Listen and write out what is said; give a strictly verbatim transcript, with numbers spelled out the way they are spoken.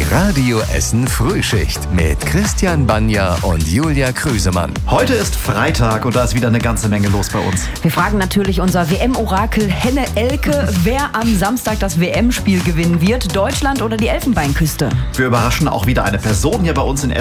Radio Essen Frühschicht mit Christian Banja und Julia Krüsemann. Heute ist Freitag und da ist wieder eine ganze Menge los bei uns. Wir fragen natürlich unser W M-Orakel Henne Elke, wer am Samstag das W M-Spiel gewinnen wird, Deutschland oder die Elfenbeinküste. Wir überraschen auch wieder eine Person hier bei uns in Essen.